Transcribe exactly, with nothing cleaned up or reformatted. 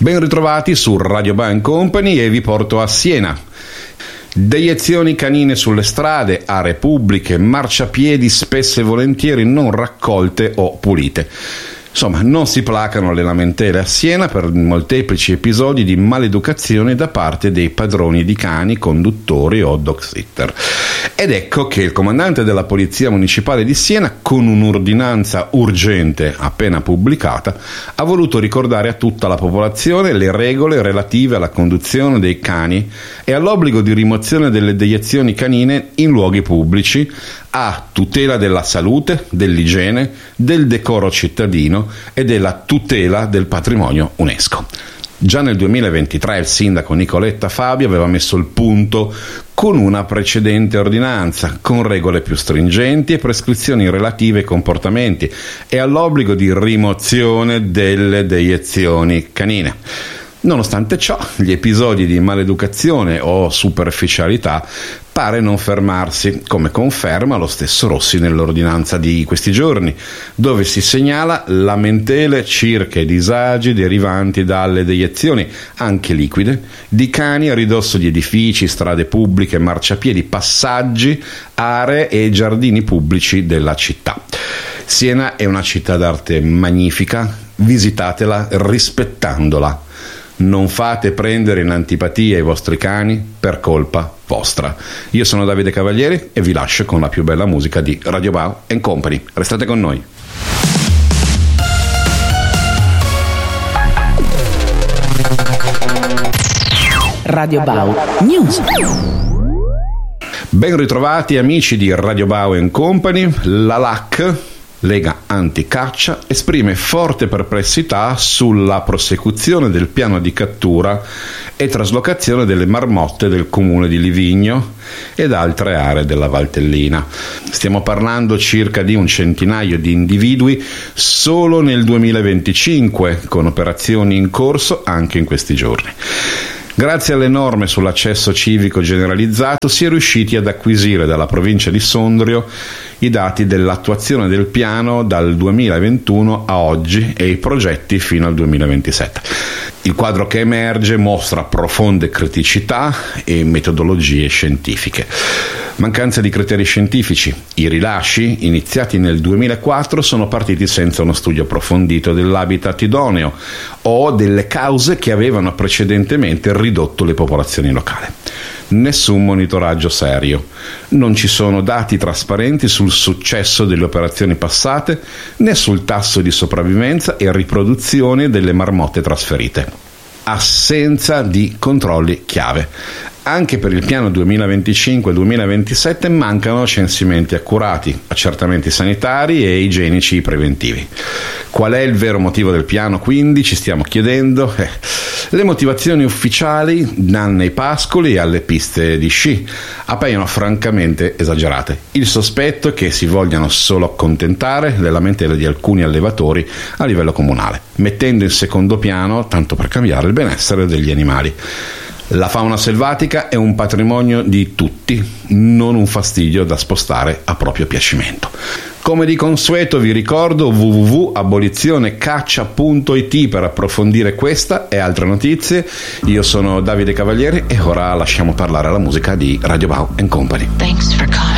Ben ritrovati su Radio Bao and Company e vi porto a Siena. Deiezioni canine sulle strade, aree pubbliche, marciapiedi spesso e volentieri non raccolte o pulite. Insomma, non si placano le lamentele a Siena per molteplici episodi di maleducazione da parte dei padroni di cani, conduttori o dog sitter. Ed ecco che il comandante della Polizia Municipale di Siena, con un'ordinanza urgente appena pubblicata, ha voluto ricordare a tutta la popolazione le regole relative alla conduzione dei cani e all'obbligo di rimozione delle deiezioni canine in luoghi pubblici, a tutela della salute, dell'igiene, del decoro cittadino e della tutela del patrimonio UNESCO. Già nel duemilaventitré il sindaco Nicoletta Fabbio aveva messo il punto con una precedente ordinanza, con regole più stringenti e prescrizioni relative ai comportamenti e all'obbligo di rimozione delle deiezioni canine. Nonostante ciò, gli episodi di maleducazione o superficialità pare non fermarsi, come conferma lo stesso Rossi nell'ordinanza di questi giorni, dove si segnala lamentele circa i disagi derivanti dalle deiezioni, anche liquide, di cani a ridosso di edifici, strade pubbliche, marciapiedi, passaggi, aree e giardini pubblici della città. Siena è una città d'arte magnifica, visitatela rispettandola. Non fate prendere in antipatia i vostri cani per colpa vostra. Io sono Davide Cavalieri e vi lascio con la più bella musica di Radio Bao and Company. Restate con noi. Radio Bao News. Ben ritrovati amici di Radio Bao and Company. La L A C, Lega Anticaccia, esprime forte perplessità sulla prosecuzione del piano di cattura e traslocazione delle marmotte del comune di Livigno ed altre aree della Valtellina. Stiamo parlando circa di un centinaio di individui solo nel duemilaventicinque, con operazioni in corso anche in questi giorni. Grazie alle norme sull'accesso civico generalizzato si è riusciti ad acquisire dalla provincia di Sondrio i dati dell'attuazione del piano dal duemilaventuno a oggi e i progetti fino al duemilaventisette. Il quadro che emerge mostra profonde criticità e metodologie scientifiche. Mancanza di criteri scientifici. I rilasci, iniziati nel duemilaquattro, sono partiti senza uno studio approfondito dell'habitat idoneo o delle cause che avevano precedentemente ridotto le popolazioni locali. Nessun monitoraggio serio. Non ci sono dati trasparenti sul successo delle operazioni passate né sul tasso di sopravvivenza e riproduzione delle marmotte trasferite. Assenza di controlli chiave. Anche per il piano duemilaventicinque duemilaventisette mancano censimenti accurati, accertamenti sanitari e igienici preventivi. Qual è il vero motivo del piano, quindi, ci stiamo chiedendo? Eh, le motivazioni ufficiali, danno ai pascoli e alle piste di sci, appaiono francamente esagerate. Il sospetto è che si vogliano solo accontentare le lamentele di alcuni allevatori a livello comunale, mettendo in secondo piano, tanto per cambiare, il benessere degli animali. La fauna selvatica è un patrimonio di tutti, non un fastidio da spostare a proprio piacimento. Come di consueto vi ricordo w w w punto abolizionecaccia punto i t per approfondire questa e altre notizie. Io sono Davide Cavalieri e ora lasciamo parlare la musica di Radio Bao and Company.